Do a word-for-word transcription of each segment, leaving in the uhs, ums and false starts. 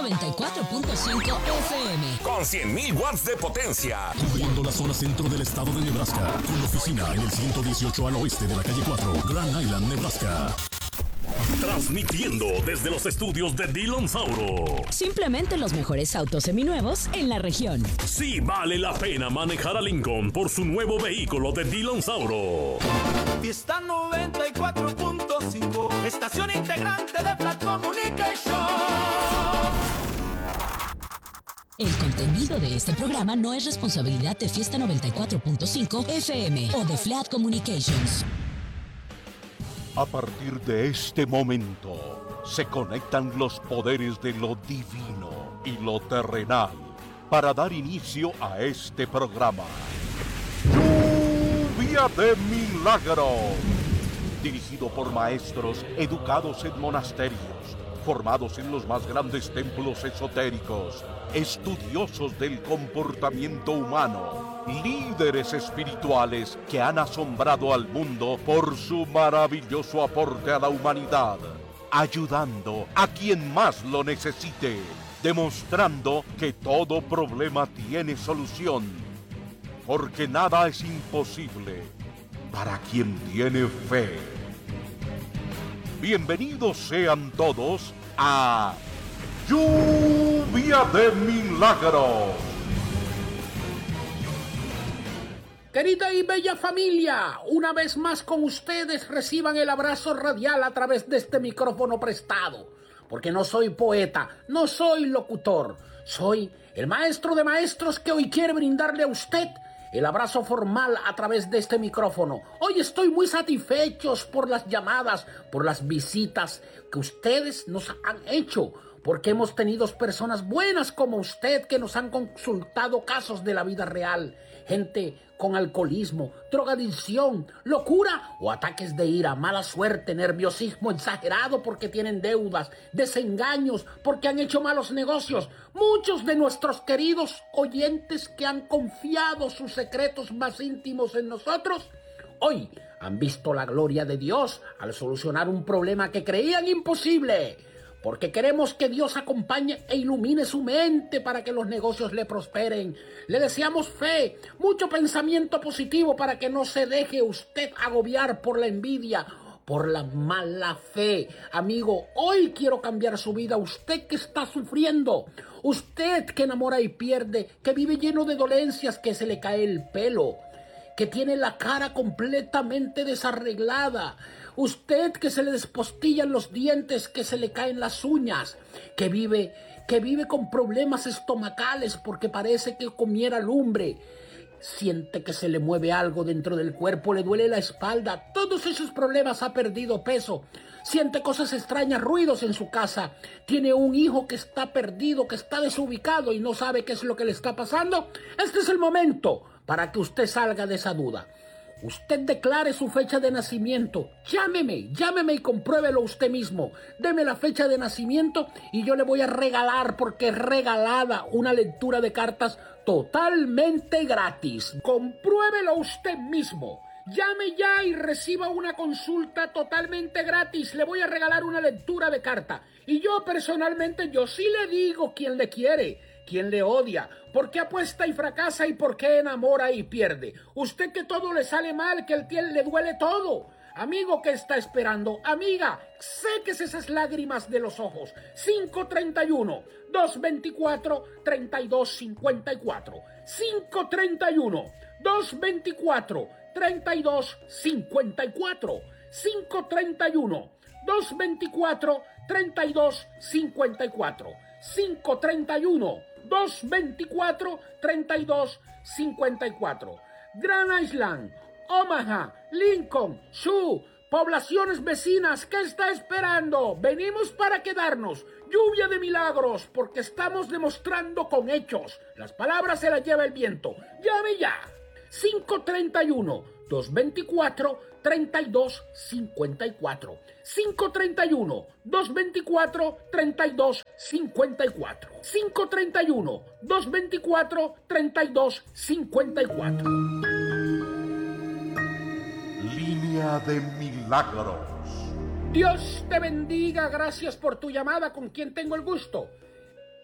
noventa y cuatro punto cinco F M. Con cien mil watts de potencia. Cubriendo la zona centro del estado de Nebraska. Con oficina en el ciento dieciocho al oeste de la calle cuatro, Grand Island, Nebraska. Transmitiendo desde los estudios de Dillon Sauro. Simplemente los mejores autos seminuevos en la región. Sí vale la pena manejar a Lincoln por su nuevo vehículo de Dillon Sauro. Fiesta noventa y cuatro punto cinco, estación integrante de Flat Communication. El contenido de este programa no es responsabilidad de Fiesta noventa y cuatro punto cinco F M o de Flat Communications. A partir de este momento, se conectan los poderes de lo divino y lo terrenal para dar inicio a este programa. Lluvia de Milagros, dirigido por maestros educados en monasterios, formados en los más grandes templos esotéricos, estudiosos del comportamiento humano, líderes espirituales que han asombrado al mundo por su maravilloso aporte a la humanidad, ayudando a quien más lo necesite, demostrando que todo problema tiene solución, porque nada es imposible para quien tiene fe. Bienvenidos sean todos a Lluvia de Milagros. Querida y bella familia, una vez más con ustedes reciban el abrazo radial a través de este micrófono prestado, porque no soy poeta, no soy locutor, soy el maestro de maestros que hoy quiere brindarle a usted el abrazo formal a través de este micrófono. Hoy estoy muy satisfechos por las llamadas, por las visitas que ustedes nos han hecho, porque hemos tenido personas buenas como usted que nos han consultado casos de la vida real. Gente con alcoholismo, drogadicción, locura o ataques de ira, mala suerte, nerviosismo exagerado porque tienen deudas, desengaños porque han hecho malos negocios. Muchos de nuestros queridos oyentes que han confiado sus secretos más íntimos en nosotros, hoy han visto la gloria de Dios al solucionar un problema que creían imposible. Porque queremos que Dios acompañe e ilumine su mente para que los negocios le prosperen. Le deseamos fe, mucho pensamiento positivo para que no se deje usted agobiar por la envidia, por la mala fe. Amigo, hoy quiero cambiar su vida. Usted que está sufriendo, usted que enamora y pierde, que vive lleno de dolencias, que se le cae el pelo, que tiene la cara completamente desarreglada, usted que se le despostillan los dientes, que se le caen las uñas, que vive, que vive con problemas estomacales porque parece que comiera lumbre, siente que se le mueve algo dentro del cuerpo, le duele la espalda, todos esos problemas, ha perdido peso, siente cosas extrañas, ruidos en su casa, tiene un hijo que está perdido, que está desubicado y no sabe qué es lo que le está pasando. Este es el momento para que usted salga de esa duda. Usted declare su fecha de nacimiento. Llámeme, llámeme y compruébelo usted mismo. Deme la fecha de nacimiento y yo le voy a regalar, porque es regalada, una lectura de cartas totalmente gratis. Compruébelo usted mismo. Llame ya y reciba una consulta totalmente gratis. Le voy a regalar una lectura de carta. Y yo personalmente, yo sí le digo quién le quiere, quién le odia, por qué apuesta y fracasa y por qué enamora y pierde. Usted que todo le sale mal, que el piel le duele todo. Amigo, ¿qué está esperando? Amiga, séquese esas lágrimas de los ojos. cinco treinta y uno, dos veinticuatro, treinta y dos cincuenta y cuatro. cinco treinta y uno, dos veinticuatro, treinta y dos cincuenta y cuatro. cinco treinta y uno, dos veinticuatro, treinta y dos cincuenta y cuatro. cinco treinta y uno, dos veinticuatro, treinta y dos cincuenta y cuatro. Grand Island, Omaha, Lincoln, Sioux, poblaciones vecinas, ¿qué está esperando? Venimos para quedarnos. Lluvia de milagros, porque estamos demostrando con hechos. Las palabras se las lleva el viento. Llame ya. cinco treinta y uno, dos veinticuatro, treinta y dos cincuenta y cuatro. cinco treinta y uno, dos veinticuatro, treinta y dos cincuenta y cuatro. cinco treinta y uno, dos veinticuatro, treinta y dos cincuenta y cuatro. Línea de milagros. Dios te bendiga, gracias por tu llamada. ¿Con quién tengo el gusto?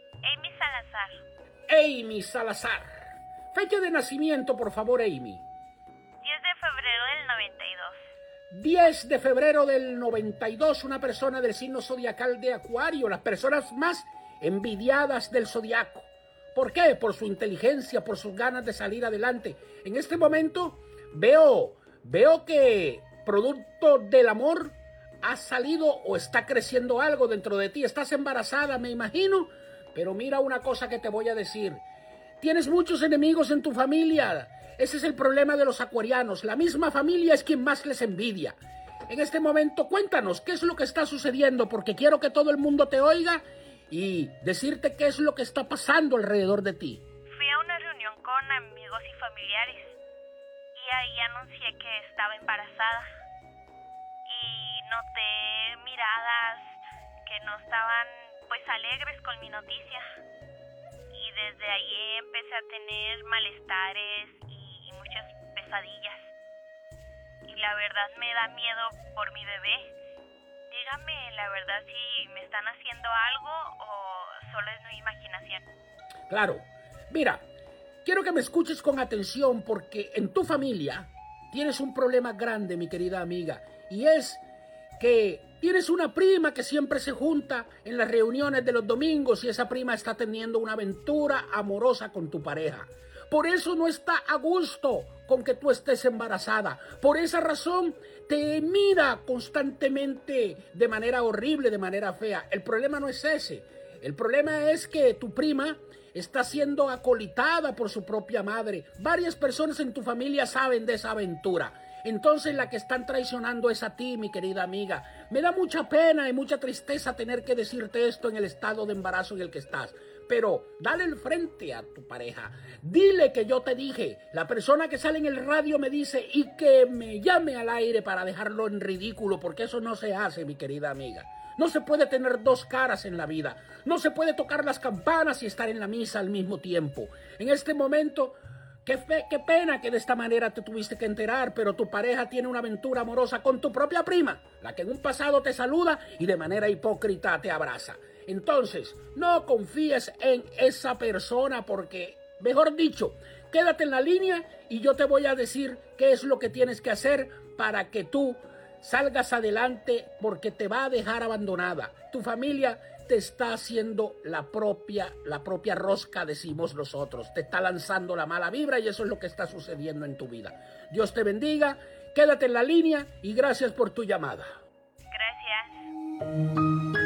Salazar. Amy Salazar. Fecha de nacimiento, por favor, Amy. diez de febrero del noventa y dos. diez de febrero del noventa y dos, una persona del signo zodiacal de Acuario, las personas más envidiadas del zodiaco. ¿Por qué? Por su inteligencia, por sus ganas de salir adelante. En este momento veo, veo que producto del amor ha salido o está creciendo algo dentro de ti. Estás embarazada, me imagino, pero mira una cosa que te voy a decir. Tienes muchos enemigos en tu familia. Ese es el problema de los acuarianos. La misma familia es quien más les envidia. En este momento, cuéntanos qué es lo que está sucediendo, porque quiero que todo el mundo te oiga y decirte qué es lo que está pasando alrededor de ti. Fui a una reunión con amigos y familiares y ahí anuncié que estaba embarazada. Y noté miradas que no estaban pues alegres con mi noticia. Y desde ahí empecé a tener malestares y muchas pesadillas. Y la verdad me da miedo por mi bebé. Dígame la verdad si me están haciendo algo o solo es mi imaginación. Claro. Mira, quiero que me escuches con atención porque en tu familia tienes un problema grande, mi querida amiga. Y es que tienes una prima que siempre se junta en las reuniones de los domingos y esa prima está teniendo una aventura amorosa con tu pareja. Por eso no está a gusto con que tú estés embarazada. Por esa razón te mira constantemente de manera horrible, de manera fea. El problema no es ese. El problema es que tu prima está siendo acolitada por su propia madre. Varias personas en tu familia saben de esa aventura. Entonces la que están traicionando es a ti, mi querida amiga. Me da mucha pena y mucha tristeza tener que decirte esto en el estado de embarazo en el que estás. Pero dale el frente a tu pareja. Dile que yo te dije. La persona que sale en el radio me dice y que me llame al aire para dejarlo en ridículo, porque eso no se hace, mi querida amiga. No se puede tener dos caras en la vida. No se puede tocar las campanas y estar en la misa al mismo tiempo. En este momento, qué, fe, qué pena que de esta manera te tuviste que enterar, pero tu pareja tiene una aventura amorosa con tu propia prima, la que en un pasado te saluda y de manera hipócrita te abraza. Entonces, no confíes en esa persona porque, mejor dicho, quédate en la línea y yo te voy a decir qué es lo que tienes que hacer para que tú salgas adelante porque te va a dejar abandonada. Tu familia te está haciendo la propia, la propia rosca, decimos nosotros. Te está lanzando la mala vibra y eso es lo que está sucediendo en tu vida. Dios te bendiga, quédate en la línea y gracias por tu llamada. Gracias.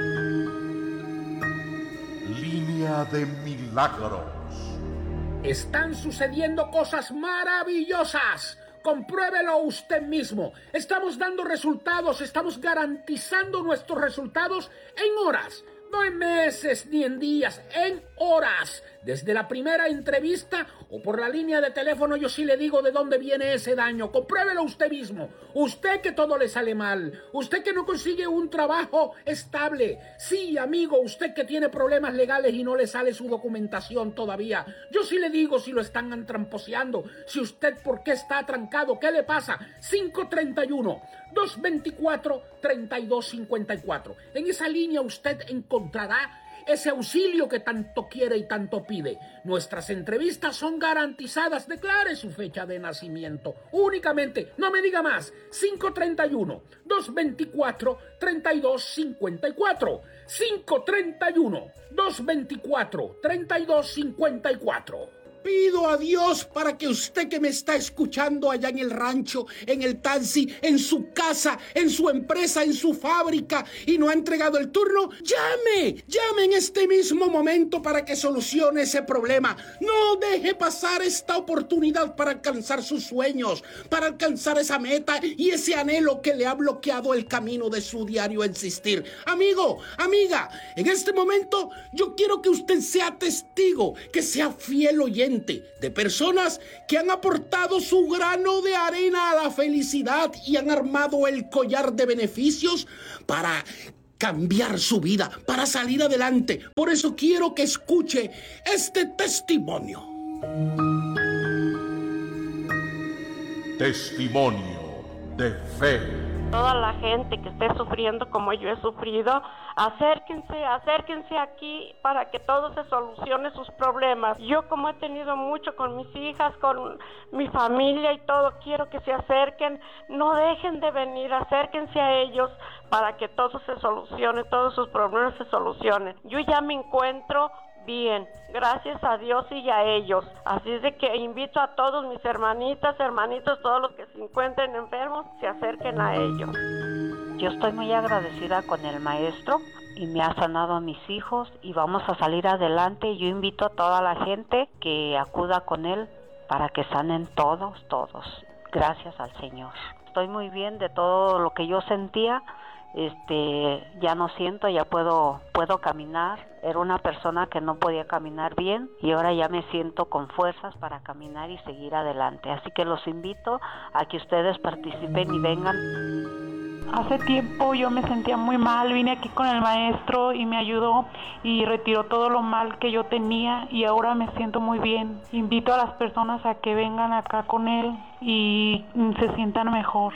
Línea de milagros. Están sucediendo cosas maravillosas. Compruébelo usted mismo. Estamos dando resultados, estamos garantizando nuestros resultados en horas. No en meses ni en días, en horas. Desde la primera entrevista o por la línea de teléfono yo sí le digo de dónde viene ese daño. Compruébelo usted mismo. Usted que todo le sale mal. Usted que no consigue un trabajo estable. Sí, amigo, usted que tiene problemas legales y no le sale su documentación todavía. Yo sí le digo si lo están tramposeando. Si usted por qué está atrancado. ¿Qué le pasa? cinco treinta y uno, dos veinticuatro, treinta y dos cincuenta y cuatro. En esa línea usted encontrará ese auxilio que tanto quiere y tanto pide. Nuestras entrevistas son garantizadas. Declare su fecha de nacimiento. Únicamente, no me diga más. cinco treinta y uno, dos veinticuatro, treinta y dos cincuenta y cuatro. cinco treinta y uno, dos veinticuatro, treinta y dos cincuenta y cuatro. Pido a Dios para que usted que me está escuchando allá en el rancho, en el taxi, en su casa, en su empresa, en su fábrica y no ha entregado el turno, llame, llame en este mismo momento para que solucione ese problema. No deje pasar esta oportunidad para alcanzar sus sueños, para alcanzar esa meta y ese anhelo que le ha bloqueado el camino de su diario existir. Amigo, amiga, en este momento yo quiero que usted sea testigo, que sea fiel oyente de personas que han aportado su grano de arena a la felicidad y han armado el collar de beneficios para cambiar su vida, para salir adelante. Por eso quiero que escuche este testimonio. Testimonio de fe. toda la gente que esté sufriendo como yo he sufrido, acérquense, acérquense aquí para que todo se solucione sus problemas. Yo, como he tenido mucho con mis hijas, con mi familia y todo, quiero que se acerquen, no dejen de venir, acérquense a ellos para que todo se solucione, todos sus problemas se solucionen. Yo ya me encuentro bien, gracias a Dios y a ellos. Así es de que invito a todos mis hermanitas, hermanitos, todos los que se encuentren enfermos, se acerquen a ellos. Yo estoy muy agradecida con el maestro y me ha sanado a mis hijos y vamos a salir adelante. Yo invito a toda la gente que acuda con él para que sanen todos, todos. Gracias al Señor. Estoy muy bien de todo lo que yo sentía. Este, ya no siento, ya puedo, puedo caminar. Era una persona que no podía caminar bien y ahora ya me siento con fuerzas para caminar y seguir adelante. Así que los invito a que ustedes participen y vengan. Hace tiempo yo me sentía muy mal, vine aquí con el maestro y me ayudó y retiró todo lo mal que yo tenía y ahora me siento muy bien. Invito a las personas a que vengan acá con él y se sientan mejor.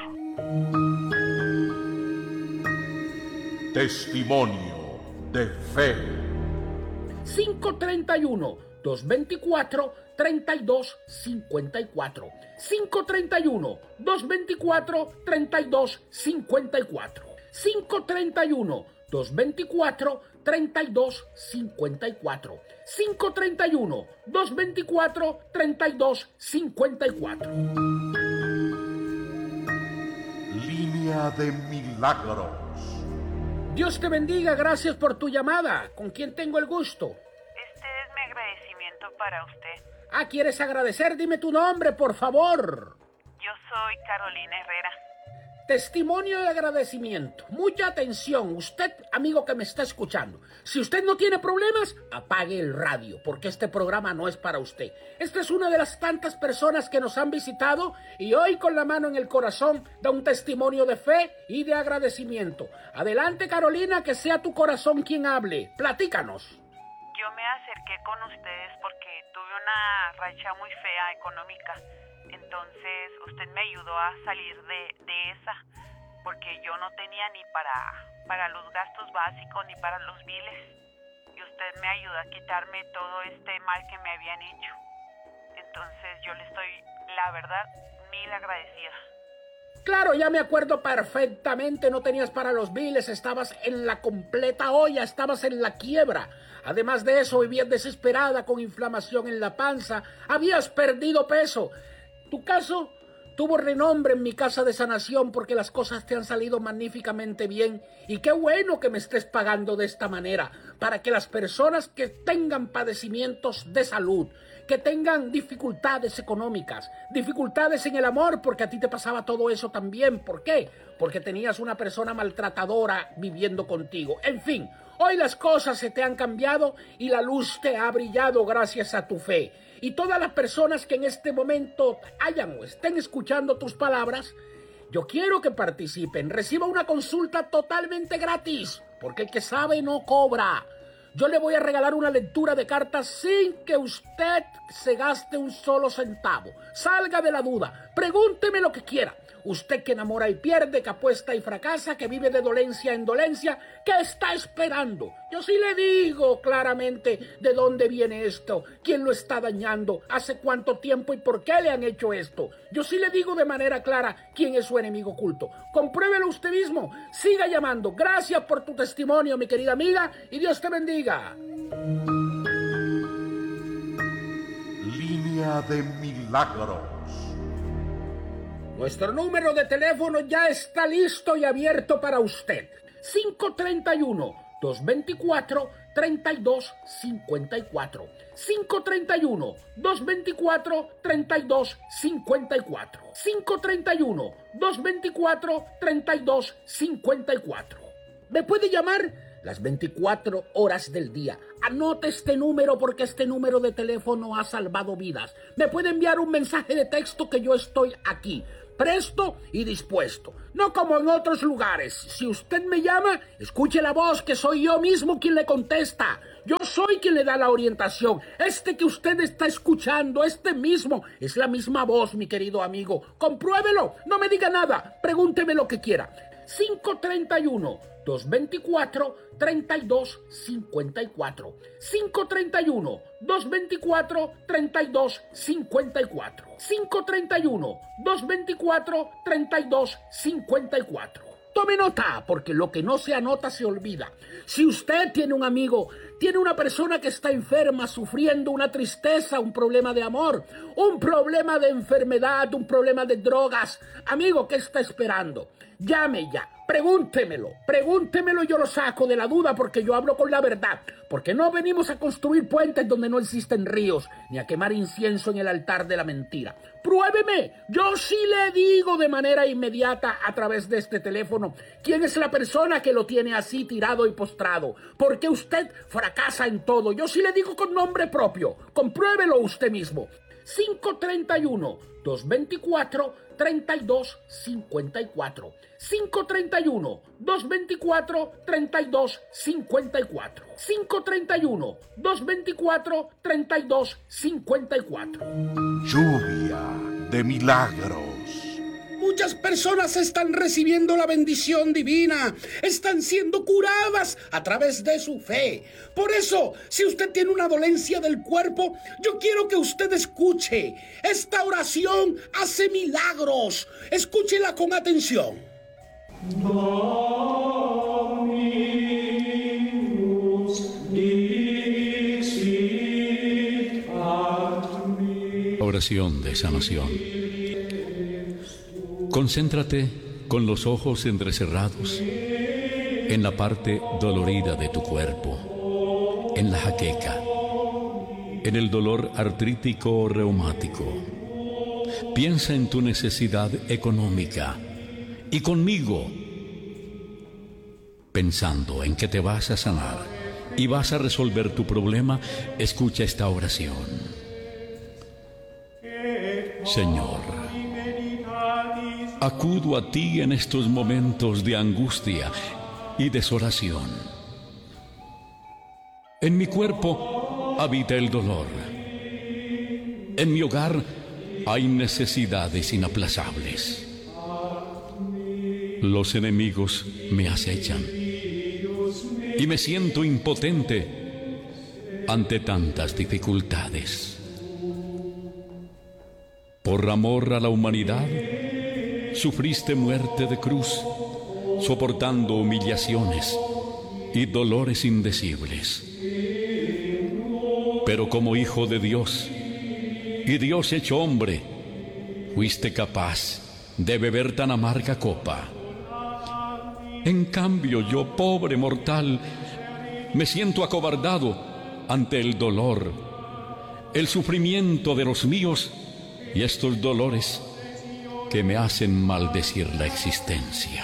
Testimonio de fe. cinco treinta y uno, dos veinticuatro, treinta y dos cincuenta y cuatro. cinco treinta y uno, dos veinticuatro, treinta y dos cincuenta y cuatro. cinco treinta y uno, dos veinticuatro, treinta y dos cincuenta y cuatro. cinco treinta y uno, dos veinticuatro, treinta y dos cincuenta y cuatro. Línea de milagros. Dios te bendiga, gracias por tu llamada. ¿Con quién tengo el gusto? Este es mi agradecimiento para usted. Ah, ¿quieres agradecer? Dime tu nombre, por favor. Yo soy Carolina Herrera. Testimonio de agradecimiento. Mucha atención, usted, amigo que me está escuchando. Si usted no tiene problemas, apague el radio, porque este programa no es para usted. Esta es una de las tantas personas que nos han visitado y hoy, con la mano en el corazón, da un testimonio de fe y de agradecimiento. Adelante, Carolina, que sea tu corazón quien hable. Platícanos. Yo me acerqué con ustedes porque tuve una racha muy fea económica. Entonces usted me ayudó a salir de, de esa, porque yo no tenía ni para, para los gastos básicos ni para los biles. Y usted me ayudó a quitarme todo este mal que me habían hecho. Entonces yo le estoy, la verdad, mil agradecida. Claro, ya me acuerdo perfectamente, no tenías para los biles, estabas en la completa olla, estabas en la quiebra. Además de eso, vivías desesperada con inflamación en la panza, habías perdido peso. Tu caso tuvo renombre en mi casa de sanación porque las cosas te han salido magníficamente bien y qué bueno que me estés pagando de esta manera para que las personas que tengan padecimientos de salud, que tengan dificultades económicas, dificultades en el amor, porque a ti te pasaba todo eso también. ¿Por qué? Porque tenías una persona maltratadora viviendo contigo. En fin, hoy las cosas se te han cambiado y la luz te ha brillado gracias a tu fe. Y todas las personas que en este momento hayan o estén escuchando tus palabras, yo quiero que participen. Reciba una consulta totalmente gratis, porque el que sabe no cobra. Yo le voy a regalar una lectura de cartas sin que usted se gaste un solo centavo. Salga de la duda, pregúnteme lo que quiera. Usted que enamora y pierde, que apuesta y fracasa, que vive de dolencia en dolencia, ¿qué está esperando? Yo sí le digo claramente de dónde viene esto, quién lo está dañando, hace cuánto tiempo y por qué le han hecho esto. Yo sí le digo de manera clara quién es su enemigo oculto. Compruébelo usted mismo, siga llamando. Gracias por tu testimonio, mi querida amiga, y Dios te bendiga. Línea de milagros. Nuestro número de teléfono ya está listo y abierto para usted. cinco treinta y uno, dos veinticuatro, treinta y dos cincuenta y cuatro. cinco treinta y uno, dos veinticuatro, treinta y dos cincuenta y cuatro. cinco treinta y uno, dos veinticuatro, treinta y dos cincuenta y cuatro. Me puede llamar las veinticuatro horas del día. Anote este número porque este número de teléfono ha salvado vidas. Me puede enviar un mensaje de texto que yo estoy aquí, presto y dispuesto. No como en otros lugares. Si usted me llama, escuche la voz, que soy yo mismo quien le contesta. Yo soy quien le da la orientación. Este que usted está escuchando, este mismo, es la misma voz, mi querido amigo. Compruébelo, no me diga nada, pregúnteme lo que quiera. cinco treinta y uno, dos veinticuatro, treinta y dos cincuenta y cuatro. cinco treinta y uno, dos veinticuatro, treinta y dos cincuenta y cuatro. cinco treinta y uno, dos veinticuatro, treinta y dos cincuenta y cuatro. Tome nota, porque lo que no se anota se olvida. Si usted tiene un amigo, tiene una persona que está enferma, sufriendo una tristeza, un problema de amor, un problema de enfermedad, un problema de drogas, amigo, ¿qué está esperando? Llame ya, pregúntemelo, pregúntemelo y yo lo saco de la duda porque yo hablo con la verdad, porque no venimos a construir puentes donde no existen ríos, ni a quemar incienso en el altar de la mentira. Pruébeme, yo sí le digo de manera inmediata a través de este teléfono quién es la persona que lo tiene así tirado y postrado, porque usted fracasa en todo, yo sí le digo con nombre propio, compruébelo usted mismo. cinco treinta y uno, dos veinticuatro, treinta y dos cincuenta y cuatro. cinco treinta y uno, dos veinticuatro, treinta y dos cincuenta y cuatro. cinco treinta y uno, dos veinticuatro, treinta y dos cincuenta y cuatro. Lluvia de milagros. Muchas personas están recibiendo la bendición divina, están siendo curadas a través de su fe. Por eso, si usted tiene una dolencia del cuerpo, yo quiero que usted escuche. Esta oración hace milagros. Escúchela con atención. Oración de sanación. Concéntrate con los ojos entrecerrados en la parte dolorida de tu cuerpo, en la jaqueca, en el dolor artrítico o reumático. Piensa en tu necesidad económica y conmigo, pensando en que te vas a sanar y vas a resolver tu problema, escucha esta oración. Señor, acudo a ti en estos momentos de angustia y desolación. En mi cuerpo habita el dolor. En mi hogar hay necesidades inaplazables. Los enemigos me acechan y me siento impotente ante tantas dificultades. Por amor a la humanidad, sufriste muerte de cruz, soportando humillaciones y dolores indecibles. Pero como hijo de Dios y Dios hecho hombre, fuiste capaz de beber tan amarga copa. En cambio, yo, pobre mortal, me siento acobardado ante el dolor, el sufrimiento de los míos y estos dolores que me hacen maldecir la existencia.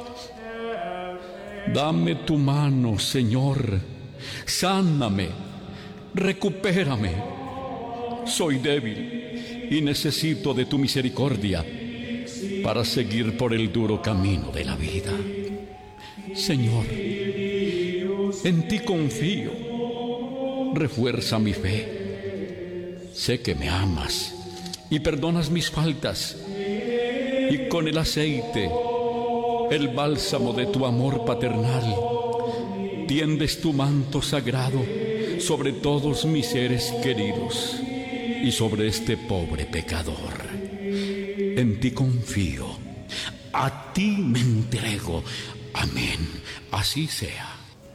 Dame tu mano, Señor, sáname, recupérame. Soy débil y necesito de tu misericordia para seguir por el duro camino de la vida. Señor, en ti confío, refuerza mi fe. Sé que me amas y perdonas mis faltas. Y con el aceite, el bálsamo de tu amor paternal, tiendes tu manto sagrado sobre todos mis seres queridos y sobre este pobre pecador. En ti confío, a ti me entrego. Amén, así sea.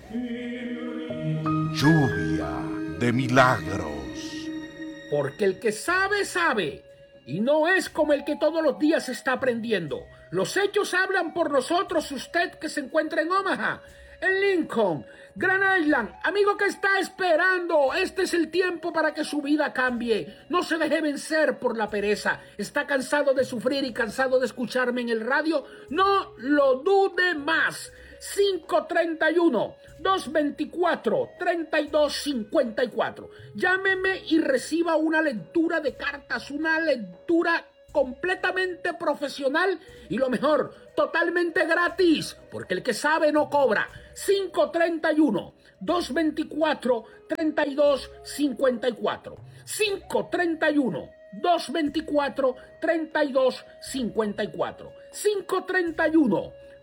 Lluvia de milagros. Porque el que sabe, sabe. Y no es como el que todos los días está aprendiendo. Los hechos hablan por nosotros, usted que se encuentra en Omaha, en Lincoln, Grand Island. Amigo que está esperando, este es el tiempo para que su vida cambie. No se deje vencer por la pereza. ¿Está cansado de sufrir y cansado de escucharme en el radio? No lo dude más. cinco treinta y uno, dos veinticuatro, treinta y dos cincuenta y cuatro. Llámeme y reciba una lectura de cartas, una lectura completamente profesional y lo mejor, totalmente gratis, porque el que sabe no cobra. cinco treinta y uno, dos veinticuatro, treinta y dos cincuenta y cuatro. cinco treinta y uno, dos veinticuatro, treinta y dos cincuenta y cuatro. cinco treinta y uno,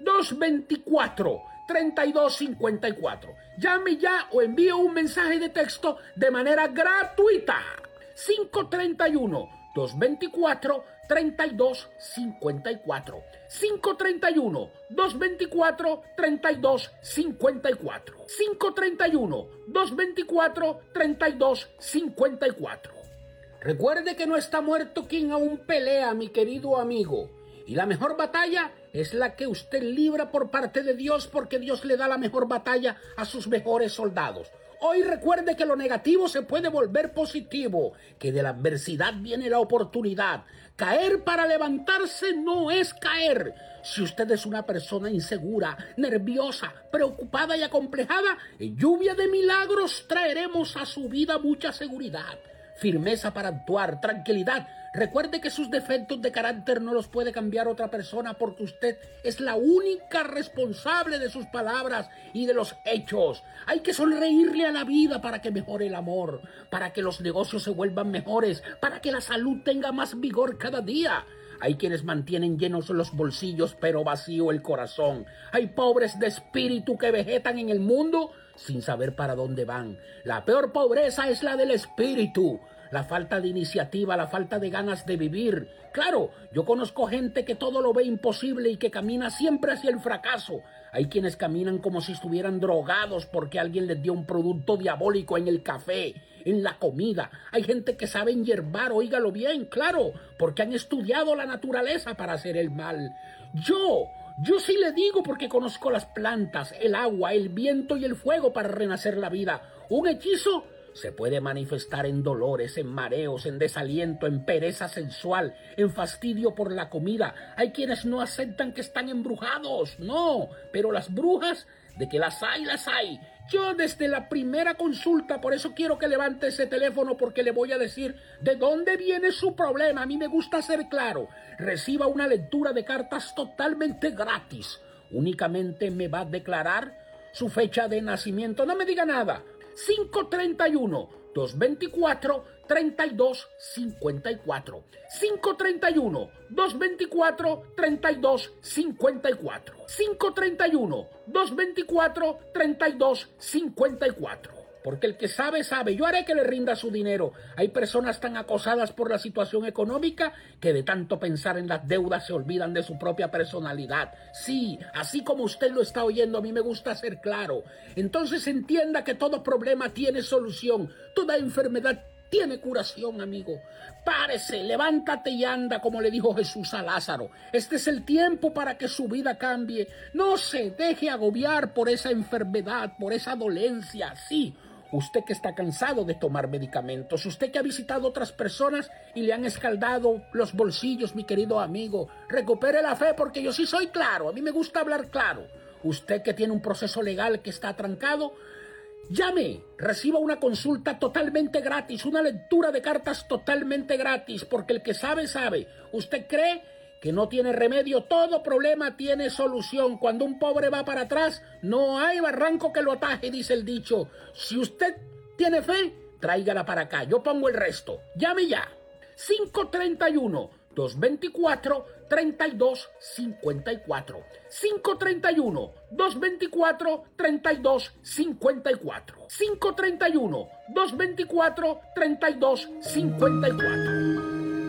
dos dos cuatro, tres dos cinco cuatro. Llame ya o envíe un mensaje de texto de manera gratuita. cinco tres uno, dos dos cuatro, tres dos cinco cuatro. cinco tres uno, dos dos cuatro, tres dos cinco cuatro. cinco tres uno, dos dos cuatro, tres dos cinco cuatro. Recuerde que no está muerto quien aún pelea, mi querido amigo. Y la mejor batalla es la que usted libra por parte de Dios, porque Dios le da la mejor batalla a sus mejores soldados. Hoy recuerde que lo negativo se puede volver positivo, que de la adversidad viene la oportunidad. Caer para levantarse no es caer. Si usted es una persona insegura, nerviosa, preocupada y acomplejada, en lluvia de milagros traeremos a su vida mucha seguridad, firmeza para actuar, tranquilidad. Recuerde que sus defectos de carácter no los puede cambiar otra persona, porque usted es la única responsable de sus palabras y de los hechos. Hay que sonreírle a la vida para que mejore el amor, para que los negocios se vuelvan mejores, para que la salud tenga más vigor cada día. Hay quienes mantienen llenos los bolsillos pero vacío el corazón. Hay pobres de espíritu que vegetan en el mundo sin saber para dónde van. La peor pobreza es la del espíritu. La falta de iniciativa, la falta de ganas de vivir. Claro, yo conozco gente que todo lo ve imposible y que camina siempre hacia el fracaso. Hay quienes caminan como si estuvieran drogados porque alguien les dio un producto diabólico en el café, en la comida. Hay gente que sabe enhierbar, óigalo bien, claro, porque han estudiado la naturaleza para hacer el mal. Yo... Yo sí le digo, porque conozco las plantas, el agua, el viento y el fuego para renacer la vida. Un hechizo se puede manifestar en dolores, en mareos, en desaliento, en pereza sensual, en fastidio por la comida. Hay quienes no aceptan que están embrujados, no, pero las brujas, de que las hay, las hay. Yo desde la primera consulta, por eso quiero que levante ese teléfono, porque le voy a decir de dónde viene su problema. A mí me gusta ser claro. Reciba una lectura de cartas totalmente gratis. Únicamente me va a declarar su fecha de nacimiento. No me diga nada. cinco tres uno, dos dos cuatro, tres dos cinco cuatro. cinco tres uno, dos dos cuatro, tres dos cinco cuatro. cinco tres uno, dos dos cuatro, tres dos cinco cuatro. Porque el que sabe, sabe. Yo haré que le rinda su dinero. Hay personas tan acosadas por la situación económica que de tanto pensar en las deudas se olvidan de su propia personalidad. Sí, así como usted lo está oyendo, a mí me gusta ser claro. Entonces entienda que todo problema tiene solución. Toda enfermedad tiene curación, amigo. Párese, levántate y anda, como le dijo Jesús a Lázaro. Este es el tiempo para que su vida cambie. No se deje agobiar por esa enfermedad, por esa dolencia. Sí, usted que está cansado de tomar medicamentos, usted que ha visitado otras personas y le han escaldado los bolsillos, mi querido amigo, recupere la fe, porque yo sí soy claro. A mí me gusta hablar claro. Usted que tiene un proceso legal que está atrancado, llame, reciba una consulta totalmente gratis, una lectura de cartas totalmente gratis, porque el que sabe, sabe. ¿Usted cree que no tiene remedio? Todo problema tiene solución. Cuando un pobre va para atrás, no hay barranco que lo ataje, dice el dicho. Si usted tiene fe, tráigala para acá, yo pongo el resto. Llame ya. cinco tres uno, dos dos cuatro, tres dos cinco cuatro. cinco tres uno, dos dos cuatro, tres dos cinco cuatro. cinco tres uno, dos dos cuatro, tres dos cinco cuatro.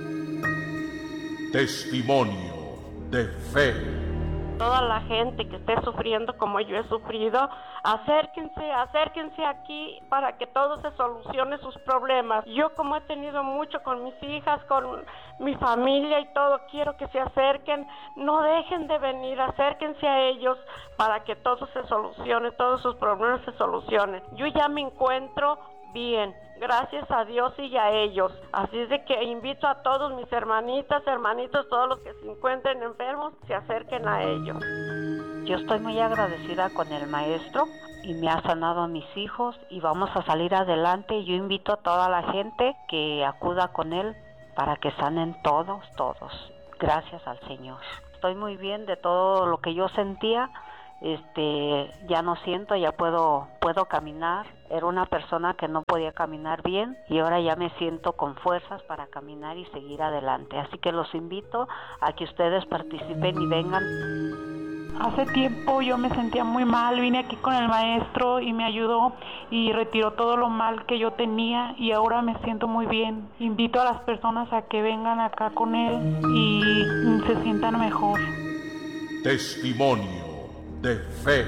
Testimonio de fe. Toda la gente que esté sufriendo como yo he sufrido, acérquense, acérquense aquí para que todo se solucione sus problemas. Yo, como he tenido mucho con mis hijas, con mi familia y todo, quiero que se acerquen, no dejen de venir, acérquense a ellos para que todo se solucione, todos sus problemas se solucionen. Yo ya me encuentro bien, gracias a Dios y a ellos. Así es de que invito a todos mis hermanitas, hermanitos, todos los que se encuentren enfermos, se acerquen a ellos. Yo estoy muy agradecida con el maestro y me ha sanado a mis hijos y vamos a salir adelante. Yo invito a toda la gente que acuda con él para que sanen todos, todos. Gracias al Señor. Estoy muy bien de todo lo que yo sentía. Este, ya no siento, ya puedo, puedo caminar. Era una persona que no podía caminar bien y ahora ya me siento con fuerzas para caminar y seguir adelante. Así que los invito a que ustedes participen y vengan. Hace tiempo yo me sentía muy mal, vine aquí con el maestro y me ayudó y retiró todo lo mal que yo tenía y ahora me siento muy bien. Invito a las personas a que vengan acá con él y se sientan mejor. Testimonio de fe.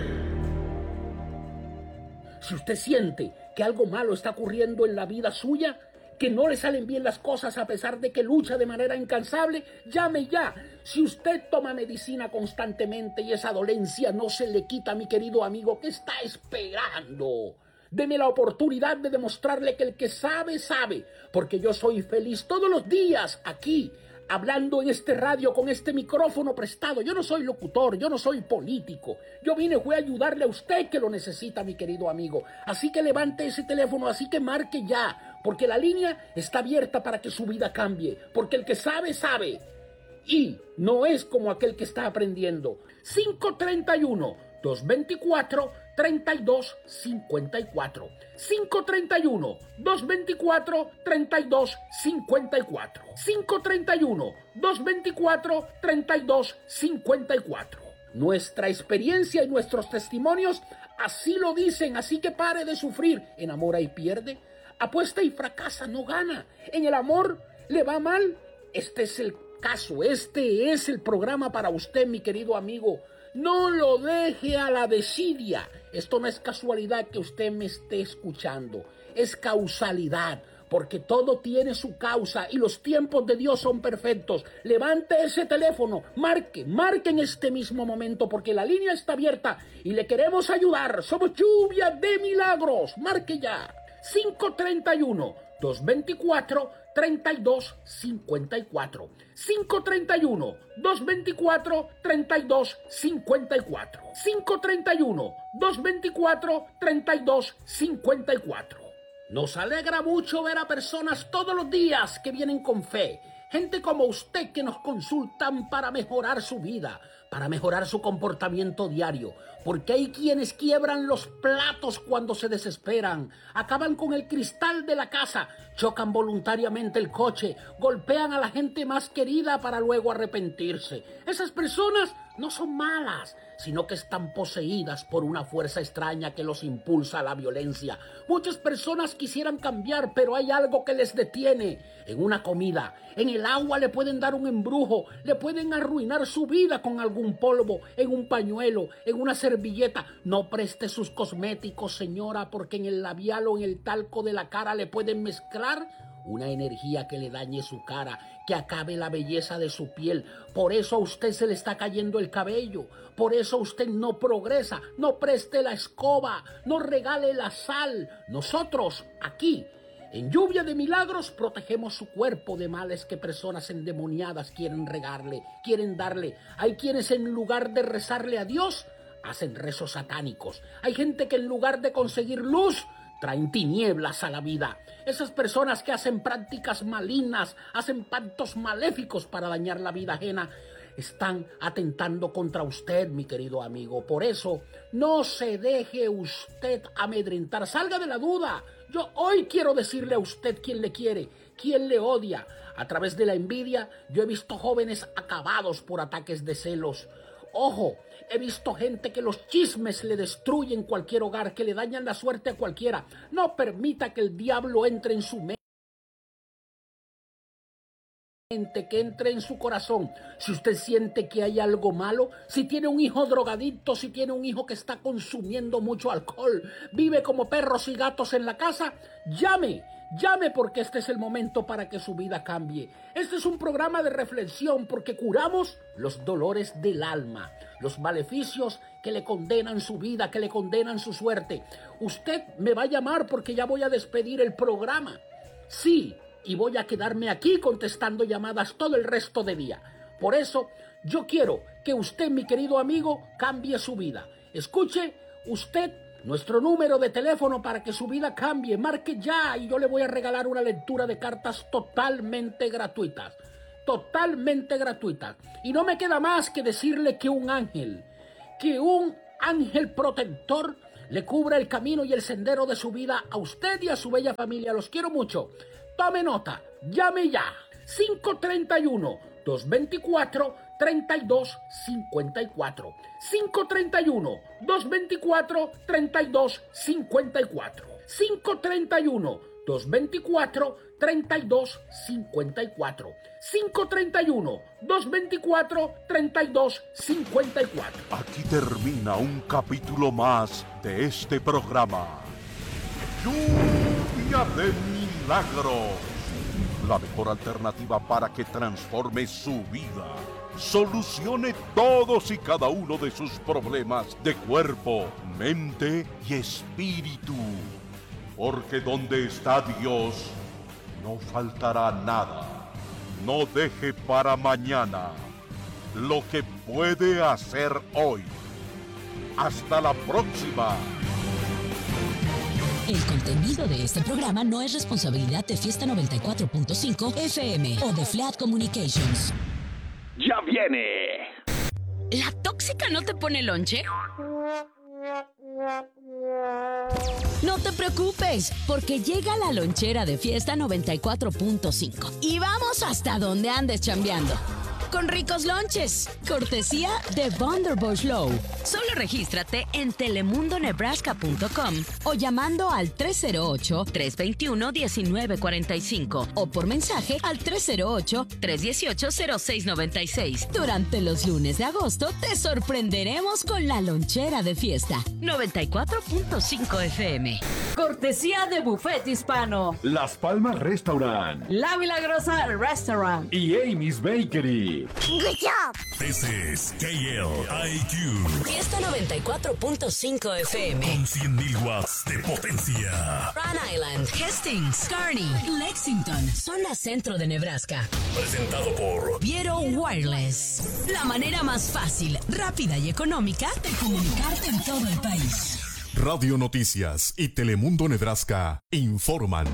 Si usted siente que algo malo está ocurriendo en la vida suya, que no le salen bien las cosas a pesar de que lucha de manera incansable, llame ya. Si usted toma medicina constantemente y esa dolencia no se le quita, mi querido amigo, ¿qué está esperando? Deme la oportunidad de demostrarle que el que sabe, sabe, porque yo soy feliz todos los días aquí, hablando en este radio con este micrófono prestado. Yo no soy locutor, yo no soy político. Yo vine fue a ayudarle a usted que lo necesita, mi querido amigo. Así que levante ese teléfono, así que marque ya, porque la línea está abierta para que su vida cambie, porque el que sabe, sabe. Y no es como aquel que está aprendiendo. cinco tres uno, dos dos cuatro, tres dos cinco cuatro. cinco tres uno, dos dos cuatro, tres dos cinco cuatro. cinco tres uno, dos dos cuatro, tres dos cinco cuatro. Nuestra experiencia y nuestros testimonios así lo dicen, así que pare de sufrir. Enamora y pierde, apuesta y fracasa, no gana. En el amor le va mal. Este es el caso, este es el programa para usted, mi querido amigo. No lo deje a la desidia. Esto no es casualidad que usted me esté escuchando, es causalidad, porque todo tiene su causa y los tiempos de Dios son perfectos. Levante ese teléfono, marque, marque en este mismo momento, porque la línea está abierta y le queremos ayudar. Somos Lluvia de Milagros. Marque ya. cinco tres uno, dos dos cuatro, tres dos cinco cuatro. cinco tres uno, dos dos cuatro, tres dos cinco cuatro. cinco tres uno, dos dos cuatro, tres dos cinco cuatro. Nos alegra mucho ver a personas todos los días que vienen con fe. Gente como usted que nos consultan para mejorar su vida, para mejorar su comportamiento diario. Porque hay quienes quiebran los platos cuando se desesperan, acaban con el cristal de la casa, chocan voluntariamente el coche, golpean a la gente más querida para luego arrepentirse. Esas personas no son malas, sino que están poseídas por una fuerza extraña que los impulsa a la violencia. Muchas personas quisieran cambiar, pero hay algo que les detiene. En una comida, en el agua le pueden dar un embrujo, le pueden arruinar su vida con algún polvo, en un pañuelo, en una servilleta. No preste sus cosméticos, señora, porque en el labial o en el talco de la cara le pueden mezclar una energía que le dañe su cara, que acabe la belleza de su piel. Por eso a usted se le está cayendo el cabello, por eso usted no progresa. No preste la escoba, no regale la sal. Nosotros aquí en Lluvia de Milagros protegemos su cuerpo de males que personas endemoniadas quieren regarle, quieren darle. Hay quienes en lugar de rezarle a Dios hacen rezos satánicos. Hay gente que en lugar de conseguir luz traen tinieblas a la vida. Esas personas que hacen prácticas malignas, hacen pactos maléficos para dañar la vida ajena, están atentando contra usted, mi querido amigo. Por eso, no se deje usted amedrentar. Salga de la duda. Yo hoy quiero decirle a usted quién le quiere, quién le odia. A través de la envidia, yo he visto jóvenes acabados por ataques de celos. Ojo, he visto gente que los chismes le destruyen cualquier hogar, que le dañan la suerte a cualquiera. No permita que el diablo entre en su mente, que entre en su corazón. Si usted siente que hay algo malo, si tiene un hijo drogadicto, si tiene un hijo que está consumiendo mucho alcohol, vive como perros y gatos en la casa, llame. Llame, porque este es el momento para que su vida cambie. Este es un programa de reflexión porque curamos los dolores del alma, los maleficios que le condenan su vida, que le condenan su suerte. Usted me va a llamar porque ya voy a despedir el programa. Sí, y voy a quedarme aquí contestando llamadas todo el resto del día. Por eso, yo quiero que usted, mi querido amigo, cambie su vida. Escuche usted nuestro número de teléfono para que su vida cambie. Marque ya y yo le voy a regalar una lectura de cartas totalmente gratuitas. Totalmente gratuitas. Y no me queda más que decirle que un ángel, que un ángel protector le cubra el camino y el sendero de su vida a usted y a su bella familia. Los quiero mucho. Tome nota. Llame ya. cinco tres uno, dos dos cuatro, treinta y dos cincuenta y cuatro. cinco treinta y uno, doscientos veinticuatro, treinta y dos cincuenta y cuatro. cinco treinta y uno, doscientos veinticuatro, treinta y dos cincuenta y cuatro. cinco treinta y uno, doscientos veinticuatro, treinta y dos cincuenta y cuatro. Aquí termina un capítulo más de este programa. Lluvia de Milagros. La mejor alternativa para que transforme su vida. Solucione todos y cada uno de sus problemas de cuerpo, mente y espíritu. Porque donde está Dios, no faltará nada. No deje para mañana lo que puede hacer hoy. Hasta la próxima. El contenido de este programa no es responsabilidad de Fiesta noventa y cuatro punto cinco F M o de Flead Communications. ¡Ya viene! ¿La tóxica no te pone lonche? No te preocupes, porque llega la lonchera de Fiesta noventa y cuatro punto cinco. Y vamos hasta donde andes chambeando. Con ricos lonches, cortesía de Vanderbush Low. Solo regístrate en telemundo nebraska punto com o llamando al tres cero ocho, tres dos uno, uno nueve cuatro cinco o por mensaje al tres cero ocho, tres uno ocho, cero seis nueve seis. Durante los lunes de agosto te sorprenderemos con la lonchera de Fiesta noventa y cuatro punto cinco F M. Cortesía de Buffet Hispano, Las Palmas Restaurant, La Milagrosa Restaurant y Amy's Bakery. Good job. This is K L I Q. Fiesta noventa y cuatro punto cinco F M. Con cien mil watts de potencia. Rhode Island, Hastings, Kearney, Lexington, zona centro de Nebraska. Presentado por Viero Wireless. La manera más fácil, rápida y económica de comunicarte en todo el país. Radio Noticias y Telemundo Nebraska informan.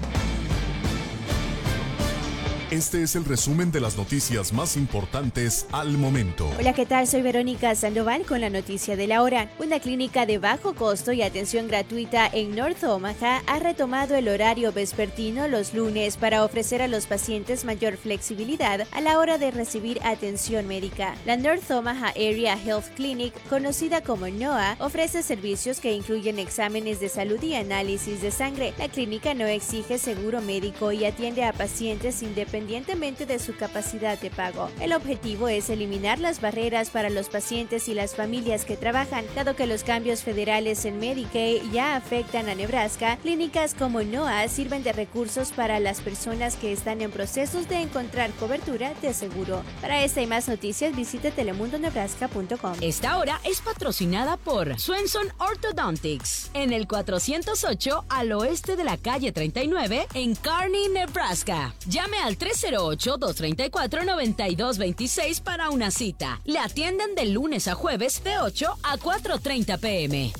Este es el resumen de las noticias más importantes al momento. Hola, ¿qué tal? Soy Verónica Sandoval con la noticia de la hora. Una clínica de bajo costo y atención gratuita en North Omaha ha retomado el horario vespertino los lunes para ofrecer a los pacientes mayor flexibilidad a la hora de recibir atención médica. La North Omaha Area Health Clinic, conocida como N O A, ofrece servicios que incluyen exámenes de salud y análisis de sangre. La clínica no exige seguro médico y atiende a pacientes independientes independientemente de su capacidad de pago. El objetivo es eliminar las barreras para los pacientes y las familias que trabajan. Dado que los cambios federales en Medicaid ya afectan a Nebraska, clínicas como N O A sirven de recursos para las personas que están en procesos de encontrar cobertura de seguro. Para esta y más noticias, visite telemundo nebraska punto com. Esta hora es patrocinada por Swenson Orthodontics, en el cuatrocientos ocho al oeste de la calle treinta y nueve en Kearney, Nebraska. Llame al tres cero ocho, dos tres cuatro, nueve dos dos seis para una cita. Le atienden de lunes a jueves de ocho a cuatro treinta pm.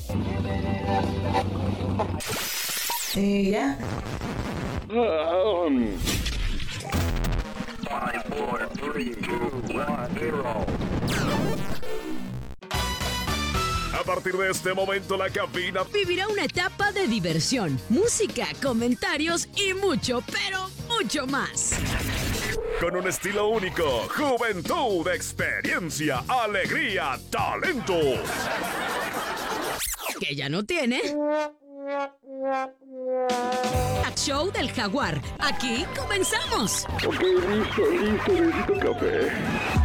Ella. Um. five, four, three, two, one, zero. A partir de este momento, la cabina vivirá una etapa de diversión, música, comentarios y mucho, pero mucho más. Con un estilo único, juventud, experiencia, alegría, talento. Que ya no tiene. Talk Show del Jaguar. Aquí comenzamos. Ok, listo, listo, necesito café.